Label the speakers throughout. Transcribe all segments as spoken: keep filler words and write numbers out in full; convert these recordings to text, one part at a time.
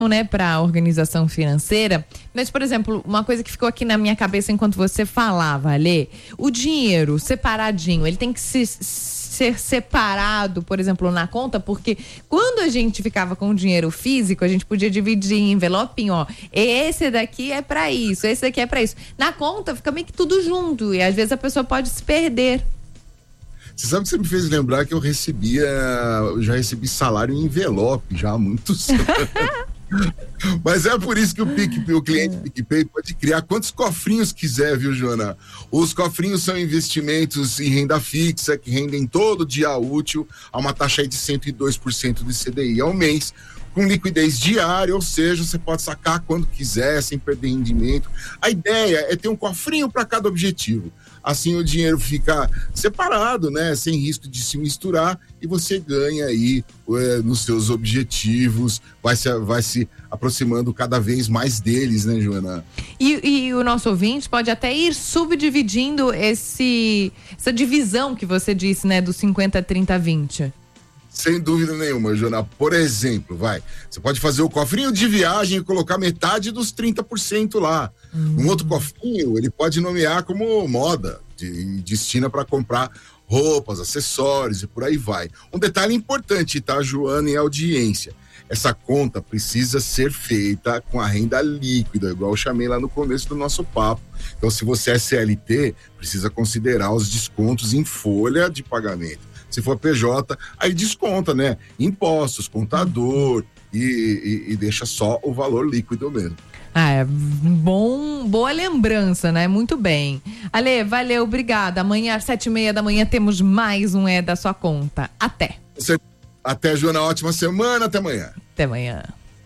Speaker 1: né, para a organização financeira. Mas, por exemplo, uma coisa que ficou aqui na minha cabeça enquanto você falava, Alê, o dinheiro separadinho, ele tem que se, ser separado, por exemplo, na conta, porque quando a gente ficava com o dinheiro físico, a gente podia dividir em envelopinho, ó, esse daqui é para isso, esse daqui é para isso. Na conta fica meio que tudo junto e às vezes a pessoa pode se perder.
Speaker 2: Você sabe que você me fez lembrar que eu recebia, eu já recebi salário em envelope já há muitos anos. Mas é por isso que o PicPay, o cliente PicPay pode criar quantos cofrinhos quiser, viu, Joana? Os cofrinhos são investimentos em renda fixa que rendem todo dia útil a uma taxa aí de cento e dois por cento do C D I ao mês, com liquidez diária, ou seja, você pode sacar quando quiser, sem perder rendimento. A ideia é ter um cofrinho para cada objetivo. Assim o dinheiro fica separado, né? Sem risco de se misturar e você ganha aí é, nos seus objetivos, vai se, vai se aproximando cada vez mais deles, né, Joana?
Speaker 1: E, e o nosso ouvinte pode até ir subdividindo esse, essa divisão que você disse, né? Do cinquenta, trinta, vinte.
Speaker 2: Sem dúvida nenhuma, Joana. Por exemplo, vai, você pode fazer o cofrinho de viagem e colocar metade dos trinta por cento lá. Hum. Um outro cofrinho, ele pode nomear como moda, de, destina para comprar roupas, acessórios e por aí vai. Um detalhe importante, tá, Joana e audiência? Essa conta precisa ser feita com a renda líquida, igual eu chamei lá no começo do nosso papo. Então, se você é C L T, precisa considerar os descontos em folha de pagamento. Se for P J, aí desconta, né? Impostos, contador e, e, e deixa só o valor líquido mesmo.
Speaker 1: Ah, é bom, boa lembrança, né? Muito bem. Ale, valeu, obrigada. Amanhã às sete e meia da manhã temos mais um É da Sua Conta. Até.
Speaker 2: Você, até, Joana, ótima semana, até amanhã.
Speaker 1: Até amanhã.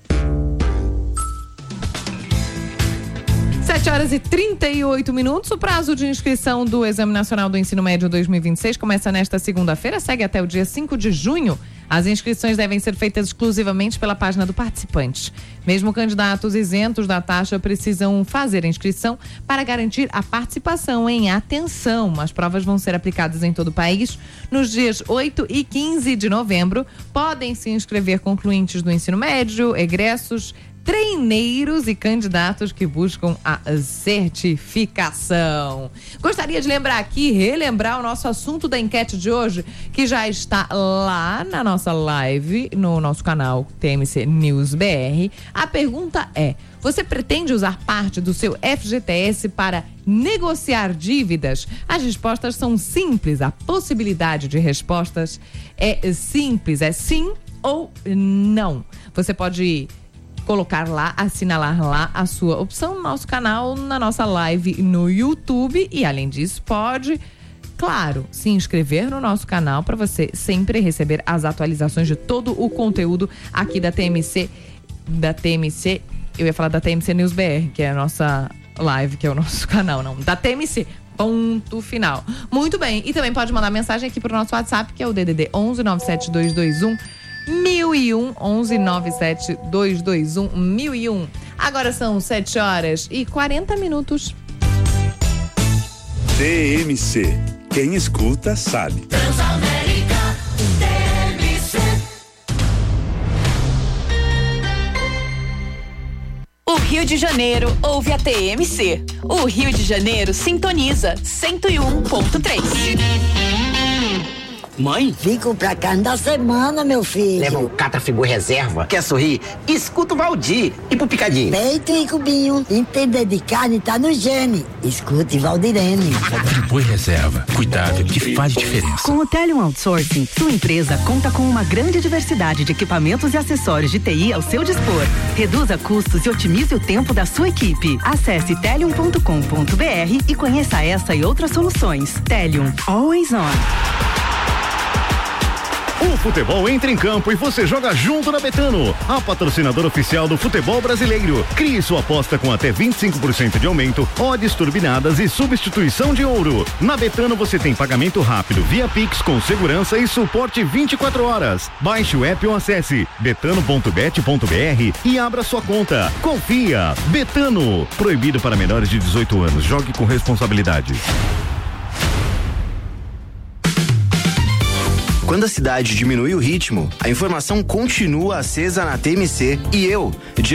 Speaker 1: sete horas e trinta e oito minutos. O prazo de inscrição do Exame Nacional do Ensino Médio dois mil e vinte e seis começa nesta segunda-feira, segue até o dia cinco de junho. As inscrições devem ser feitas exclusivamente pela página do participante. Mesmo candidatos isentos da taxa precisam fazer a inscrição para garantir a participação. Em atenção, as provas vão ser aplicadas em todo o país nos dias oito e quinze de novembro. Podem se inscrever concluintes do ensino médio, egressos, treineiros e candidatos que buscam a certificação. Gostaria de lembrar aqui, relembrar o nosso assunto da enquete de hoje, que já está lá na nossa live, no nosso canal T M C News B R. A pergunta é: você pretende usar parte do seu F G T S para negociar dívidas? As respostas são simples, a possibilidade de respostas é simples, é sim ou não. Você pode colocar lá, assinalar lá a sua opção no nosso canal, na nossa live no YouTube e, além disso, pode, claro, se inscrever no nosso canal para você sempre receber as atualizações de todo o conteúdo aqui da T M C, da T M C, eu ia falar da T M C News B R, que é a nossa live, que é o nosso canal, não, da T M C. Ponto final. Muito bem. E também pode mandar mensagem aqui pro nosso WhatsApp, que é o D D D onze nove sete dois dois um mil e um, onze nove sete dois dois um mil e um. Agora são sete horas e quarenta minutos.
Speaker 3: T M C. Quem escuta sabe.
Speaker 4: Transamérica, T M C.
Speaker 5: O Rio de Janeiro ouve a T M C. O Rio de Janeiro sintoniza cento e um ponto três.
Speaker 6: Mãe?
Speaker 7: Fico pra cá da semana, meu filho.
Speaker 6: Leva um Catrafigu reserva. Quer sorrir? Escuta o Valdir. E pro Picadinho?
Speaker 7: Peito e cubinho. Entender de carne tá no gene. Escute Valdirene.
Speaker 8: Friboi reserva. Cuidado que faz diferença.
Speaker 9: Com o Telium Outsourcing, sua empresa conta com uma grande diversidade de equipamentos e acessórios de T I ao seu dispor. Reduza custos e otimize o tempo da sua equipe. Acesse telium ponto com ponto b r e conheça essa e outras soluções. Telium, always on.
Speaker 10: O futebol entra em campo e você joga junto na Betano, a patrocinadora oficial do futebol brasileiro. Crie sua aposta com até vinte e cinco por cento de aumento, odds turbinadas e substituição de ouro. Na Betano você tem pagamento rápido via Pix com segurança e suporte vinte e quatro horas. Baixe o app ou acesse betano ponto bet ponto b r e abra sua conta. Confia. Betano. Proibido para menores de dezoito anos. Jogue com responsabilidade.
Speaker 11: Quando a cidade diminui o ritmo, a informação continua acesa na T M C e eu,